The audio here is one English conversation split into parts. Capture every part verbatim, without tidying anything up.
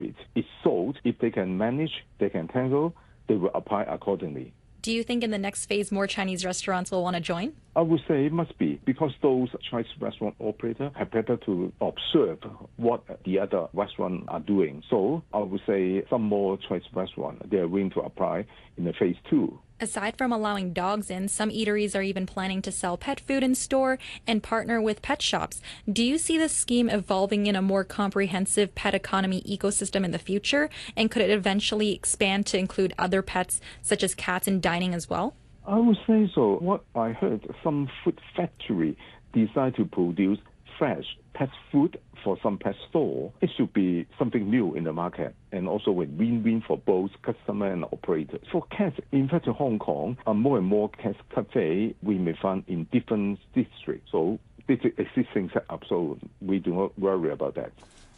It's sold. If they can manage, they can handle, they will apply accordingly. Do you think in the next phase more Chinese restaurants will want to join? I would say it must be, because those Chinese restaurant operators have better to observe what the other restaurants are doing. So I would say some more Chinese restaurants, they are willing to apply in the phase two. Aside from allowing dogs in, some eateries are even planning to sell pet food in store and partner with pet shops. Do you see this scheme evolving in a more comprehensive pet economy ecosystem in the future? And could it eventually expand to include other pets, such as cats, in dining as well? I would say so. What I heard, some food factory decide to produce fresh pet food for some pet store. It should be something new in the market and also a win-win for both customer and operator. For cats, in fact, in Hong Kong, uh, more and more cat cafe we may find in different districts. So this is existing setup, so we do not worry about that.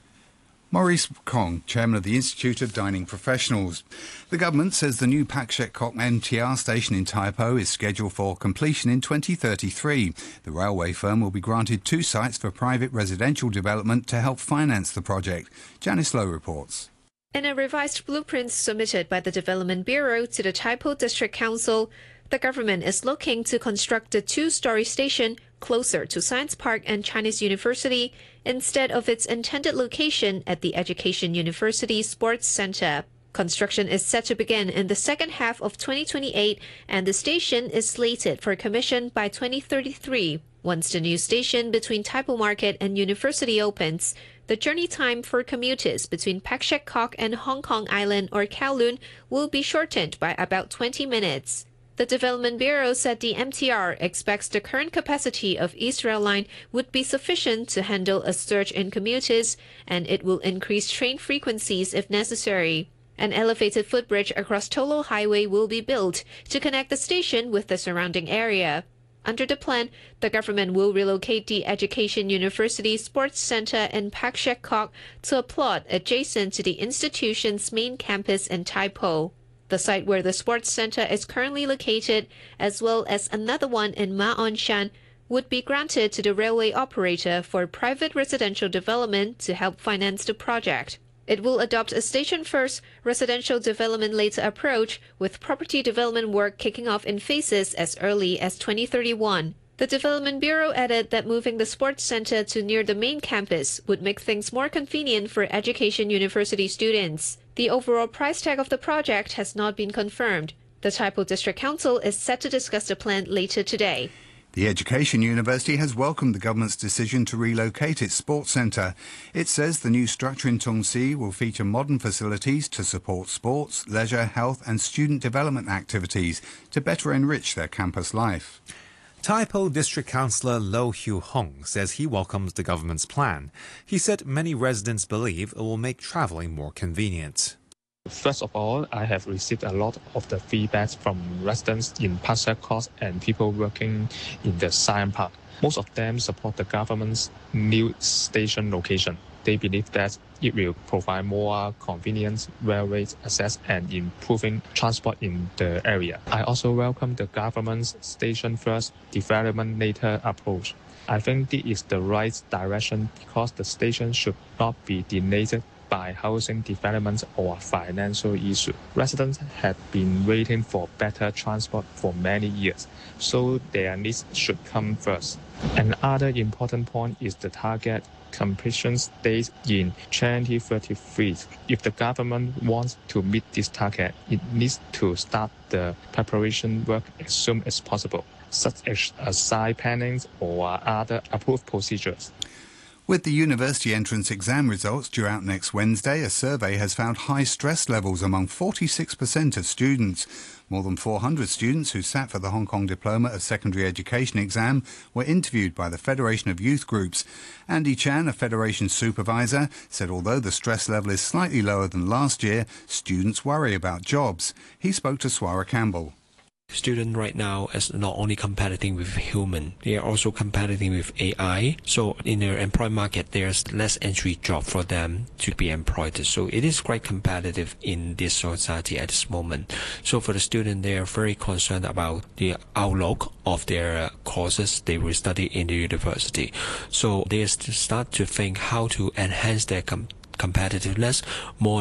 Maurice Kong, chairman of the Institute of Dining Professionals. The government says the new Pak Shek Kok M T R station in Tai Po is scheduled for completion in twenty thirty-three. The railway firm will be granted two sites for private residential development to help finance the project. Janice Lowe reports. In a revised blueprint submitted by the Development Bureau to the Tai Po District Council, the government is looking to construct a two-story station closer to Science Park and Chinese University instead of its intended location at the Education University Sports Center. Construction is set to begin in the second half of twenty twenty-eight, and the station is slated for commission by twenty thirty-three. Once the new station between Tai Po Market and University opens, the journey time for commuters between Pak Shek Kok and Hong Kong Island or Kowloon will be shortened by about twenty minutes. The Development Bureau said the M T R expects the current capacity of East Rail Line would be sufficient to handle a surge in commuters, and it will increase train frequencies if necessary. An elevated footbridge across Tolo Highway will be built to connect the station with the surrounding area. Under the plan, the government will relocate the Education University Sports Center in Pak Shek Kok to a plot adjacent to the institution's main campus in Tai Po. The site where the sports center is currently located, as well as another one in Ma On Shan, would be granted to the railway operator for private residential development to help finance the project. It will adopt a station-first, residential development later approach, with property development work kicking off in phases as early as twenty thirty-one. The Development Bureau added that moving the sports center to near the main campus would make things more convenient for Education University students. The overall price tag of the project has not been confirmed. The Tai Po District Council is set to discuss the plan later today. The Education University has welcomed the government's decision to relocate its sports centre. It says the new structure in Tung Si will feature modern facilities to support sports, leisure, health and student development activities to better enrich their campus life. Tai Po District Councillor Lo Hu Hong says he welcomes the government's plan. He said many residents believe it will make travelling more convenient. First of all, I have received a lot of the feedbacks from residents in Pak Shek Kok and people working in the Science Park. Most of them support the government's new station location. They believe that it will provide more convenience, railway access and improving transport in the area. I also welcome the government's station-first, development-later approach. I think this is the right direction because the station should not be delayed by housing development or financial issues. Residents have been waiting for better transport for many years, so their needs should come first. Another important point is the target completion date in twenty thirty-three. If the government wants to meet this target, it needs to start the preparation work as soon as possible, such as site planning or other approved procedures. With the university entrance exam results due out next Wednesday, a survey has found high stress levels among forty-six percent of students. More than four hundred students who sat for the Hong Kong Diploma of Secondary Education exam were interviewed by the Federation of Youth Groups. Andy Chan, a Federation supervisor, said although the stress level is slightly lower than last year, students worry about jobs. He spoke to Swara Campbell. Students right now is not only competing with human, they are also competing with A I. So in the employment market, there's less entry job for them to be employed. So it is quite competitive in this society at this moment. So for the student, they are very concerned about the outlook of their courses they will study in the university. So they start to think how to enhance their com competitiveness, more